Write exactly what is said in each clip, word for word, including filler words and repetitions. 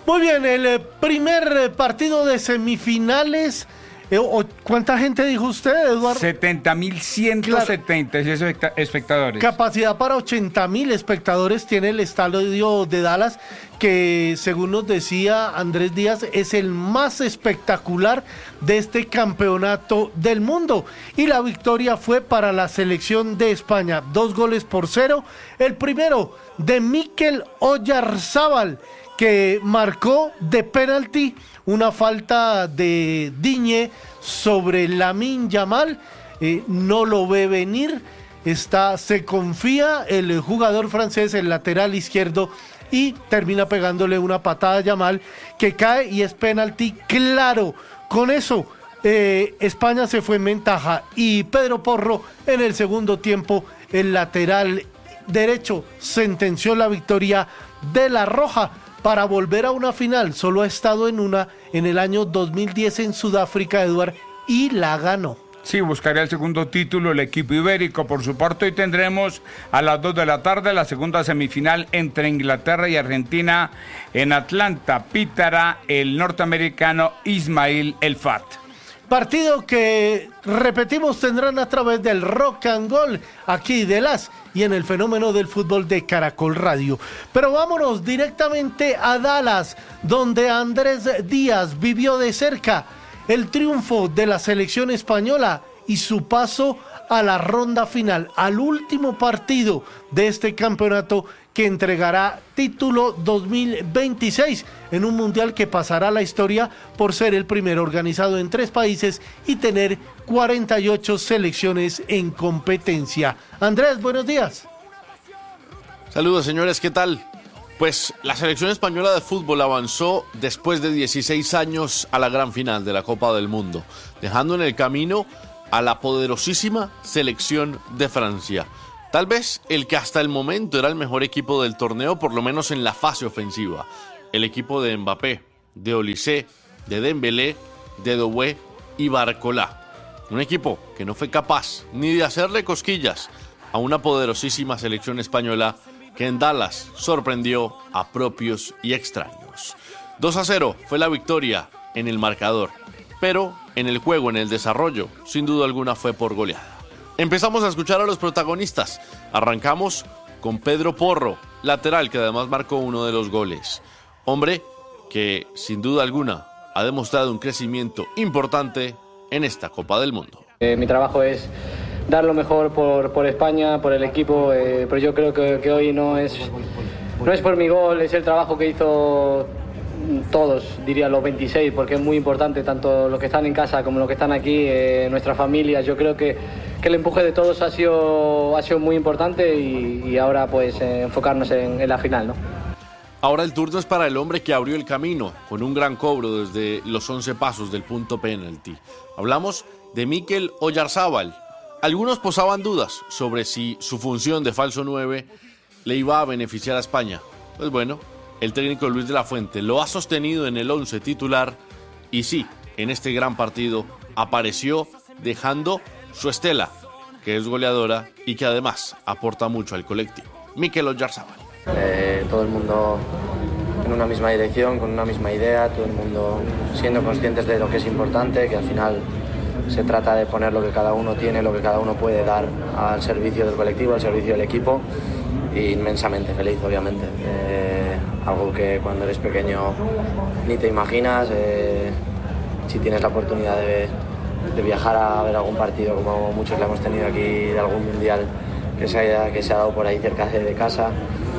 Muy bien, el primer partido de semifinales. ¿Cuánta gente dijo usted, Eduardo? setenta mil ciento setenta y seis claro. espectadores. Capacidad para ochenta mil espectadores tiene el estadio de Dallas, que según nos decía Andrés Díaz, es el más espectacular de este campeonato del mundo. Y la victoria fue para la selección de España, dos goles por cero. El primero de Mikel Oyarzabal, que marcó de penalti una falta de Digne sobre Lamine Yamal. Eh, no lo ve venir, está, se confía el jugador francés, el lateral izquierdo, y termina pegándole una patada a Yamal que cae y es penalti claro. Con eso eh, España se fue en ventaja y Pedro Porro en el segundo tiempo, el lateral derecho, sentenció la victoria de la Roja para volver a una final. Solo ha estado en una en el año dos mil diez en Sudáfrica, Eduard, y la ganó. Sí, buscaría el segundo título el equipo ibérico. Por su parte, hoy tendremos a las dos de la tarde la segunda semifinal entre Inglaterra y Argentina en Atlanta. Pitará el norteamericano Ismail El Fat. Partido que, repetimos, tendrán a través del Rock and Roll aquí de las y en el fenómeno del fútbol de Caracol Radio. Pero vámonos directamente a Dallas, donde Andrés Díaz vivió de cerca el triunfo de la selección española y su paso a la ronda final, al último partido de este campeonato que entregará título dos mil veintiséis en un mundial que pasará a la historia por ser el primero organizado en tres países y tener cuarenta y ocho selecciones en competencia. Andrés, buenos días. Saludos, señores, ¿qué tal? Pues la selección española de fútbol avanzó después de dieciséis años a la gran final de la Copa del Mundo, dejando en el camino a la poderosísima selección de Francia. Tal vez el que hasta el momento era el mejor equipo del torneo, por lo menos en la fase ofensiva. El equipo de Mbappé, de Olise, de Dembélé, de Doué y Barcola. Un equipo que no fue capaz ni de hacerle cosquillas a una poderosísima selección española que en Dallas sorprendió a propios y extraños. dos a cero fue la victoria en el marcador, pero en el juego, en el desarrollo, sin duda alguna fue por goleada. Empezamos a escuchar a los protagonistas. Arrancamos con Pedro Porro, lateral que además marcó uno de los goles. Hombre que sin duda alguna ha demostrado un crecimiento importante en esta Copa del Mundo. Eh, mi trabajo es dar lo mejor por, por España, por el equipo, eh, pero yo creo que, que hoy no es, no es por mi gol, es el trabajo que hizo todos, diría los veintiséis, porque es muy importante, tanto los que están en casa como los que están aquí, eh, nuestras familias. Yo creo que, que el empuje de todos ha sido, ha sido muy importante y, y ahora pues eh, enfocarnos en, en la final, ¿no? Ahora el turno es para el hombre que abrió el camino con un gran cobro desde los once pasos del punto penalti. Hablamos de Mikel Oyarzabal. Algunos posaban dudas sobre si su función de falso nueve le iba a beneficiar a España. Pues bueno, el técnico Luis de la Fuente lo ha sostenido en el once titular y sí, en este gran partido apareció dejando su estela, que es goleadora y que además aporta mucho al colectivo. Mikel Oyarzabal. Eh, todo el mundo en una misma dirección, con una misma idea, todo el mundo siendo conscientes de lo que es importante, que al final se trata de poner lo que cada uno tiene, lo que cada uno puede dar al servicio del colectivo, al servicio del equipo, y inmensamente feliz, obviamente. Eh, algo que cuando eres pequeño ni te imaginas. Eh, si tienes la oportunidad de, de viajar a ver algún partido, como muchos le hemos tenido aquí, de algún mundial que se, haya, que se ha dado por ahí cerca de, de casa,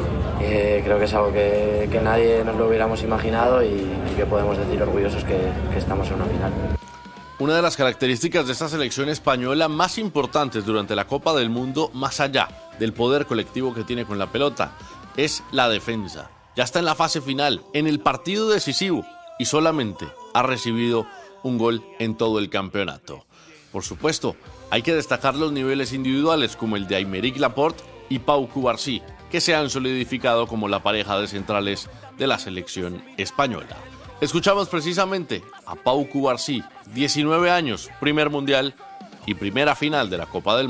eh, creo que es algo que, que nadie nos lo hubiéramos imaginado y, y que podemos decir orgullosos que, que estamos en una final. Una de las características de esta selección española más importantes durante la Copa del Mundo, más allá del poder colectivo que tiene con la pelota, es la defensa. Ya está en la fase final, en el partido decisivo, y solamente ha recibido un gol en todo el campeonato. Por supuesto, hay que destacar los niveles individuales como el de Aymeric Laporte y Pau Cubarsí, que se han solidificado como la pareja de centrales de la selección española. Escuchamos precisamente a Pau Cubarsí, diecinueve años, primer mundial y primera final de la Copa del Mundo.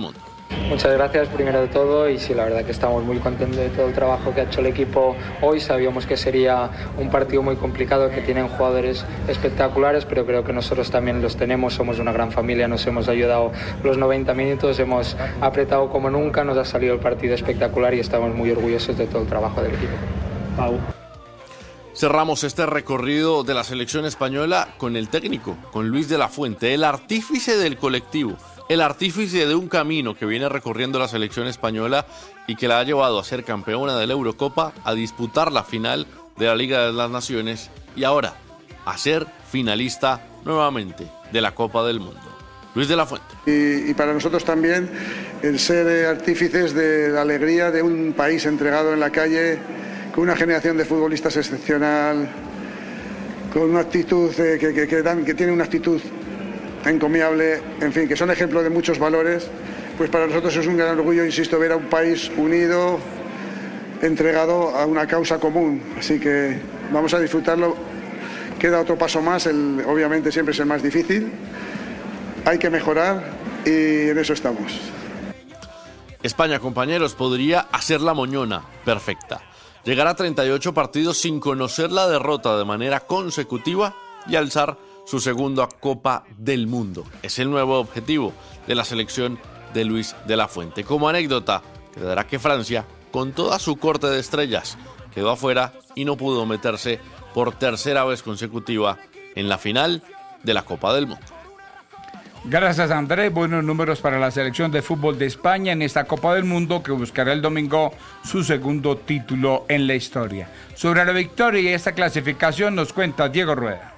Muchas gracias primero de todo, y sí, la verdad que estamos muy contentos de todo el trabajo que ha hecho el equipo hoy. Sabíamos que sería un partido muy complicado, que tienen jugadores espectaculares, pero creo que nosotros también los tenemos, somos una gran familia, nos hemos ayudado los noventa minutos, hemos apretado como nunca, nos ha salido el partido espectacular y estamos muy orgullosos de todo el trabajo del equipo. Pau. Cerramos este recorrido de la selección española con el técnico, con Luis de la Fuente, el artífice del colectivo, el artífice de un camino que viene recorriendo la selección española y que la ha llevado a ser campeona de la Eurocopa, a disputar la final de la Liga de las Naciones y ahora a ser finalista nuevamente de la Copa del Mundo. Luis de la Fuente. Y, y para nosotros también el ser artífices de la alegría de un país entregado en la calle, con una generación de futbolistas excepcional, con una actitud eh, que, que, que, dan, que tiene una actitud encomiable, en fin, que son ejemplos de muchos valores. Pues para nosotros es un gran orgullo, insisto, ver a un país unido, entregado a una causa común. Así que vamos a disfrutarlo. Queda otro paso más, el, obviamente siempre es el más difícil. Hay que mejorar y en eso estamos. España, compañeros, podría hacer la moñona perfecta. Llegar a treinta y ocho partidos sin conocer la derrota de manera consecutiva y alzar su segunda Copa del Mundo. Es el nuevo objetivo de la selección de Luis de la Fuente. Como anécdota, quedará que Francia, con toda su corte de estrellas, quedó afuera y no pudo meterse por tercera vez consecutiva en la final de la Copa del Mundo. Gracias, Andrés. Buenos números para la selección de fútbol de España en esta Copa del Mundo, que buscará el domingo su segundo título en la historia. Sobre la victoria y esta clasificación nos cuenta Diego Rueda.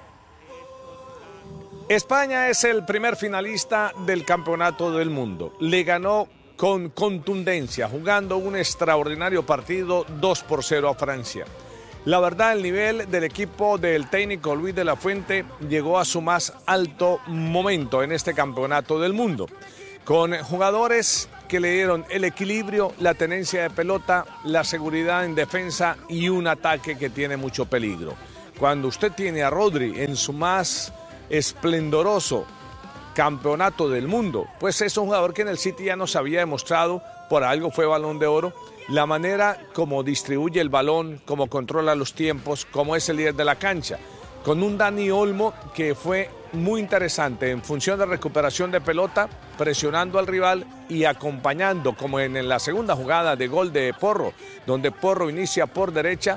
España es el primer finalista del Campeonato del Mundo. Le ganó con contundencia, jugando un extraordinario partido dos por cero a Francia. La verdad, el nivel del equipo del técnico Luis de la Fuente llegó a su más alto momento en este Campeonato del Mundo, con jugadores que le dieron el equilibrio, la tenencia de pelota, la seguridad en defensa y un ataque que tiene mucho peligro. Cuando usted tiene a Rodri en su más esplendoroso Campeonato del Mundo, pues es un jugador que en el City ya nos había demostrado, por algo fue Balón de Oro, la manera como distribuye el balón, cómo controla los tiempos, cómo es el líder de la cancha. Con un Dani Olmo que fue muy interesante en función de recuperación de pelota, presionando al rival y acompañando, como en la segunda jugada de gol de Porro, donde Porro inicia por derecha,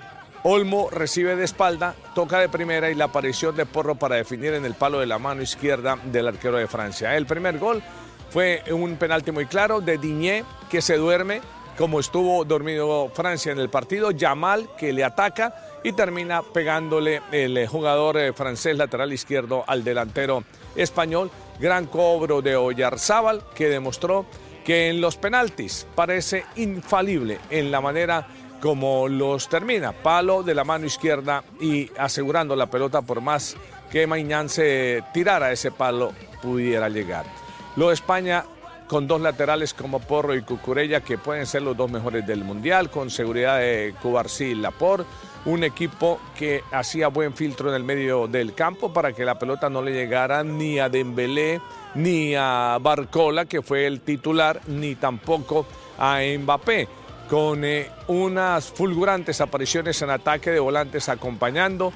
Olmo recibe de espalda, toca de primera y la aparición de Porro para definir en el palo de la mano izquierda del arquero de Francia. El primer gol fue un penalti muy claro de Digne, que se duerme, como estuvo dormido Francia en el partido. Yamal, que le ataca y termina pegándole el jugador francés lateral izquierdo al delantero español. Gran cobro de Oyarzábal, que demostró que en los penaltis parece infalible en la manera como los termina. Palo de la mano izquierda y asegurando la pelota, por más que Maignan se tirara ese palo, pudiera llegar. Lo de España, con dos laterales como Porro y Cucurella, que pueden ser los dos mejores del Mundial, con seguridad de Cubarsí y Laporte, un equipo que hacía buen filtro en el medio del campo para que la pelota no le llegara ni a Dembélé, ni a Barcola, que fue el titular, ni tampoco a Mbappé, con eh, unas fulgurantes apariciones en ataque de volantes acompañando.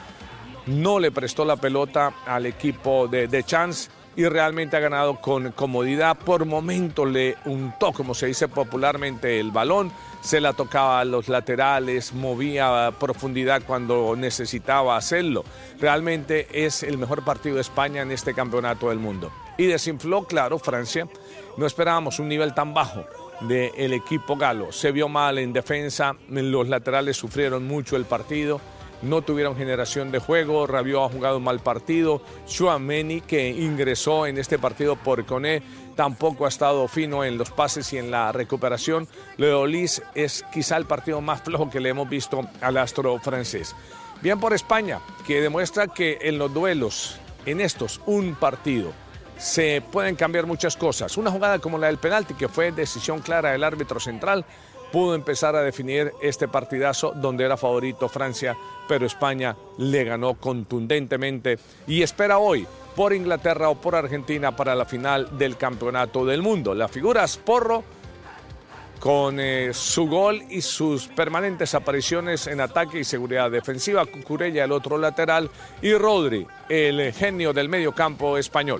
No le prestó la pelota al equipo de, de Chance, y realmente ha ganado con comodidad. Por momentos le untó, como se dice popularmente, el balón, se la tocaba a los laterales, movía a profundidad cuando necesitaba hacerlo. Realmente es el mejor partido de España en este Campeonato del Mundo. Y desinfló, claro, Francia. No esperábamos un nivel tan bajo del equipo galo. Se vio mal en defensa, los laterales sufrieron mucho el partido. No tuvieron generación de juego, Rabiot ha jugado un mal partido, Tchouaméni, que ingresó en este partido por Koné, tampoco ha estado fino en los pases y en la recuperación. Leolis es quizá el partido más flojo que le hemos visto al astro francés. Bien por España, que demuestra que en los duelos, en estos, un partido, se pueden cambiar muchas cosas. Una jugada como la del penalti, que fue decisión clara del árbitro central, pudo empezar a definir este partidazo donde era favorito Francia, pero España le ganó contundentemente y espera hoy por Inglaterra o por Argentina para la final del Campeonato del Mundo. Las figuras Porro, con eh, su gol y sus permanentes apariciones en ataque y seguridad defensiva, Cucurella el otro lateral y Rodri, el genio del mediocampo español.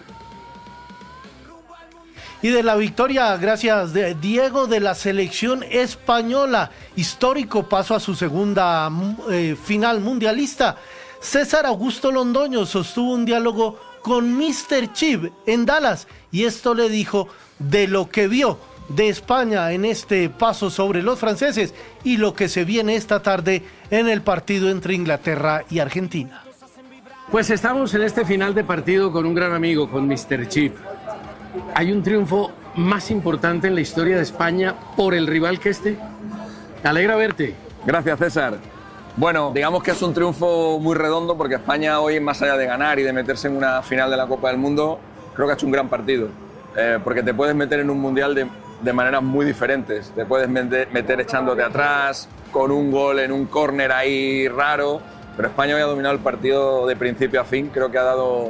Y de la victoria, gracias de Diego, de la selección española, histórico paso a su segunda eh, final mundialista, César Augusto Londoño sostuvo un diálogo con míster Chip en Dallas y esto le dijo de lo que vio de España en este paso sobre los franceses y lo que se viene esta tarde en el partido entre Inglaterra y Argentina. Pues estamos en este final de partido con un gran amigo, con míster Chip. ¿Hay un triunfo más importante en la historia de España por el rival que este? Me alegra verte. Gracias, César. Bueno, digamos que es un triunfo muy redondo porque España hoy, más allá de ganar y de meterse en una final de la Copa del Mundo, creo que ha hecho un gran partido. Eh, porque te puedes meter en un mundial de, de maneras muy diferentes. Te puedes meter, meter echándote atrás, con un gol en un córner ahí raro, pero España hoy ha dominado el partido de principio a fin. Creo que ha dado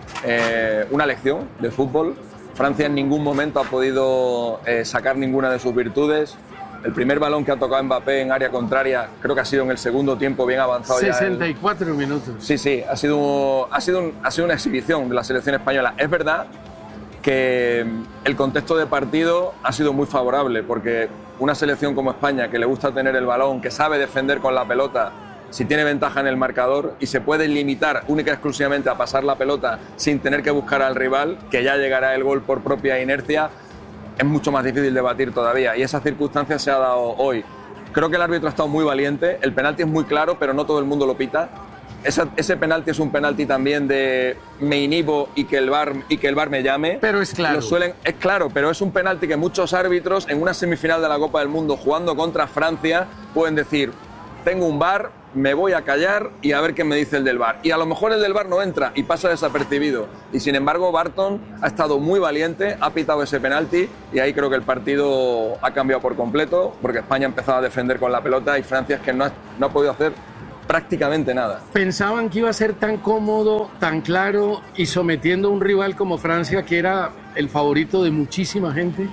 eh, una lección de fútbol. Francia en ningún momento ha podido eh, sacar ninguna de sus virtudes. El primer balón que ha tocado Mbappé en área contraria creo que ha sido en el segundo tiempo bien avanzado. sesenta y cuatro ya el... minutos. Sí, sí, ha sido, ha, sido un, ha sido una exhibición de la selección española. Es verdad que el contexto de partido ha sido muy favorable porque una selección como España, que le gusta tener el balón, que sabe defender con la pelota, si tiene ventaja en el marcador y se puede limitar única y exclusivamente a pasar la pelota sin tener que buscar al rival, que ya llegará el gol por propia inercia, es mucho más difícil de batir todavía y esa circunstancia se ha dado hoy. Creo que el árbitro ha estado muy valiente, el penalti es muy claro, pero no todo el mundo lo pita. Esa, ese penalti es un penalti también de me inhibo y que el V A R, y que el V A R me llame. Pero es claro. Lo suelen, es claro, pero es un penalti que muchos árbitros en una semifinal de la Copa del Mundo jugando contra Francia pueden decir, tengo un V A R, me voy a callar y a ver qué me dice el del V A R. Y a lo mejor el del V A R no entra y pasa desapercibido. Y sin embargo Barton ha estado muy valiente, ha pitado ese penalti y ahí creo que el partido ha cambiado por completo porque España ha empezado a defender con la pelota y Francia es que no ha, no ha podido hacer prácticamente nada. ¿Pensaban que iba a ser tan cómodo, tan claro y sometiendo a un rival como Francia que era el favorito de muchísima gente?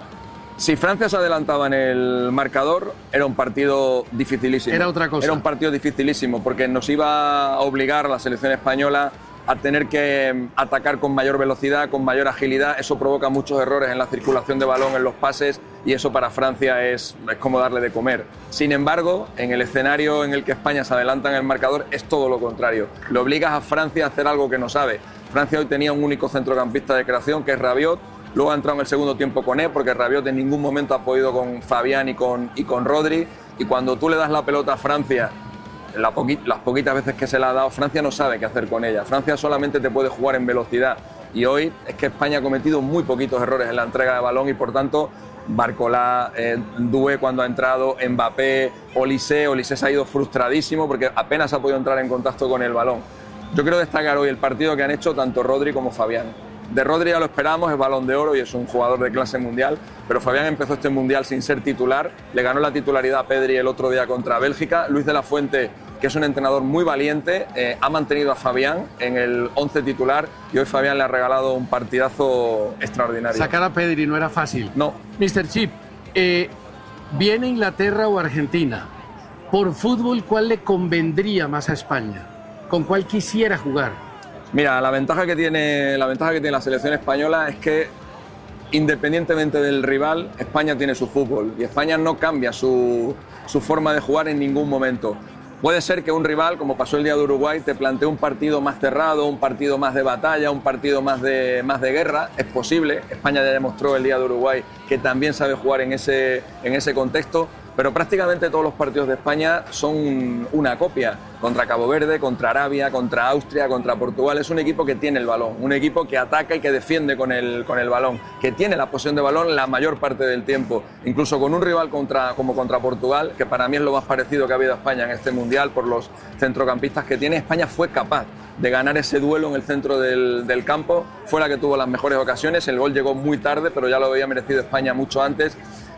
Si Francia se adelantaba en el marcador, era un partido dificilísimo. Era otra cosa. Era un partido dificilísimo porque nos iba a obligar a la selección española a tener que atacar con mayor velocidad, con mayor agilidad. Eso provoca muchos errores en la circulación de balón, en los pases, y eso para Francia es, es como darle de comer. Sin embargo, en el escenario en el que España se adelanta en el marcador, es todo lo contrario. Le obligas a Francia a hacer algo que no sabe. Francia hoy tenía un único centrocampista de creación, que es Rabiot. Luego ha entrado en el segundo tiempo con él, porque Rabiot en ningún momento ha podido con Fabián y con, y con Rodri. Y cuando tú le das la pelota a Francia, la poqui, las poquitas veces que se la ha dado, Francia no sabe qué hacer con ella. Francia solamente te puede jugar en velocidad. Y hoy es que España ha cometido muy poquitos errores en la entrega de balón y, por tanto, Barcolá, eh, Doué cuando ha entrado, Mbappé, Olise. Olise se ha ido frustradísimo porque apenas ha podido entrar en contacto con el balón. Yo quiero destacar hoy el partido que han hecho tanto Rodri como Fabián. De Rodri ya lo esperamos, es Balón de Oro y es un jugador de clase mundial, pero Fabián empezó este mundial sin ser titular, le ganó la titularidad a Pedri el otro día contra Bélgica. Luis de la Fuente, que es un entrenador muy valiente, eh, ha mantenido a Fabián en el once titular y hoy Fabián le ha regalado un partidazo extraordinario. Sacar a Pedri no era fácil. No. míster Chip, eh, ¿viene Inglaterra o Argentina? Por fútbol, ¿cuál le convendría más a España? ¿Con cuál quisiera jugar? Mira, la ventaja que tiene la ventaja que tiene la selección española es que, independientemente del rival, España tiene su fútbol y España no cambia su, su forma de jugar en ningún momento. Puede ser que un rival, como pasó el día de Uruguay, te plantee un partido más cerrado, un partido más de batalla, un partido más de, más de guerra. Es posible. España ya demostró el día de Uruguay que también sabe jugar en ese, en ese contexto. Pero prácticamente todos los partidos de España son una copia. Contra Cabo Verde, contra Arabia, contra Austria, contra Portugal. Es un equipo que tiene el balón, un equipo que ataca y que defiende con el, con el balón, que tiene la posesión de balón la mayor parte del tiempo. Incluso con un rival contra, como contra Portugal, que para mí es lo más parecido que ha habido a España en este Mundial por los centrocampistas que tiene, España fue capaz de ganar ese duelo en el centro del, del campo. Fue la que tuvo las mejores ocasiones, el gol llegó muy tarde, pero ya lo había merecido España mucho antes.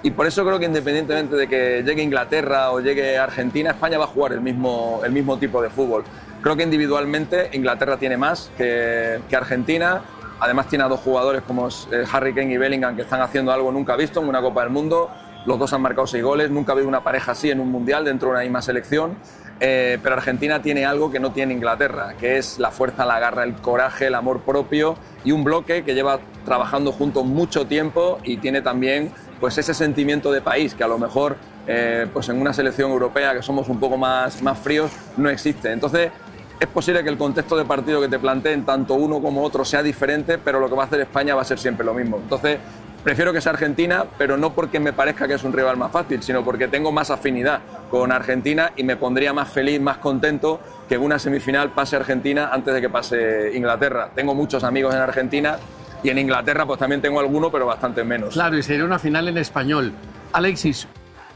Y por eso creo que independientemente de que llegue Inglaterra o llegue Argentina, España va a jugar el mismo, el mismo tipo de fútbol. Creo que individualmente Inglaterra tiene más que, que Argentina. Además tiene a dos jugadores como Harry Kane y Bellingham que están haciendo algo nunca visto en una Copa del Mundo. Los dos han marcado seis goles, nunca ha habido una pareja así en un Mundial dentro de una misma selección. Eh, pero Argentina tiene algo que no tiene Inglaterra, que es la fuerza, la garra, el coraje, el amor propio y un bloque que lleva trabajando juntos mucho tiempo y tiene también pues ese sentimiento de país que a lo mejor eh, pues en una selección europea que somos un poco más, más fríos no existe. Entonces es posible que el contexto de partido que te planteen tanto uno como otro sea diferente, pero lo que va a hacer España va a ser siempre lo mismo. Entonces prefiero que sea Argentina, pero no porque me parezca que es un rival más fácil, sino porque tengo más afinidad con Argentina y me pondría más feliz, más contento que en una semifinal pase Argentina antes de que pase Inglaterra. Tengo muchos amigos en Argentina y en Inglaterra pues también tengo alguno, pero bastante menos. Claro, y sería una final en español. Alexis.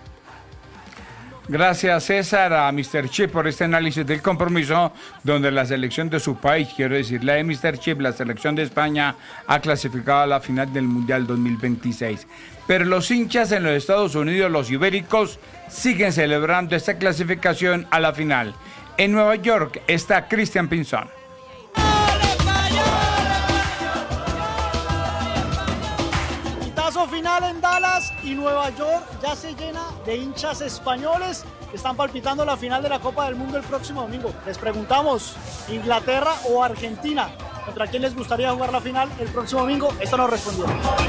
Gracias, César, a mister Chip por este análisis del compromiso, donde la selección de su país, quiero decir, la de mister Chip, la selección de España, ha clasificado a la final del Mundial dos mil veintiséis. Pero los hinchas en los Estados Unidos, los ibéricos, siguen celebrando esta clasificación a la final. En Nueva York está Cristian Pinzón. Final en Dallas y Nueva York ya se llena de hinchas españoles que están palpitando la final de la Copa del Mundo el próximo domingo. Les preguntamos, ¿Inglaterra o Argentina? ¿Contra quién les gustaría jugar la final el próximo domingo? Esto nos respondió.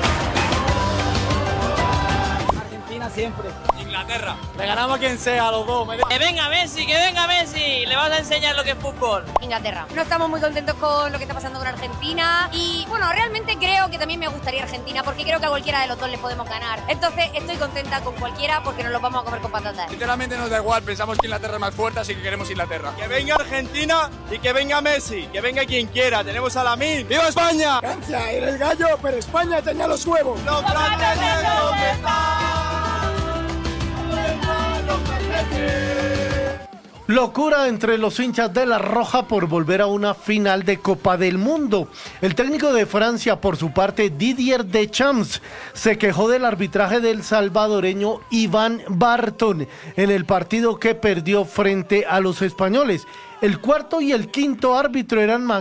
Argentina siempre. Inglaterra. Le ganamos a quien sea, a los dos. Que venga Messi, que venga Messi. Le vas a enseñar lo que es fútbol. Inglaterra. No estamos muy contentos con lo que está pasando con Argentina y bueno, realmente creo que también me gustaría Argentina porque creo que a cualquiera de los dos le podemos ganar. Entonces estoy contenta con cualquiera porque nos lo vamos a comer con patatas. Sinceramente nos da igual, pensamos que Inglaterra es más fuerte, así que queremos Inglaterra. Que venga Argentina y que venga Messi, que venga quien quiera. Tenemos a Lamine. ¡Viva España! Francia era el gallo, pero España tenía los huevos. ¡Los grandes de dónde están! Locura entre los hinchas de la Roja por volver a una final de Copa del Mundo. El técnico de Francia, por su parte, Didier Deschamps, se quejó del arbitraje del salvadoreño Iván Barton en el partido que perdió frente a los españoles. El cuarto y el quinto árbitro eran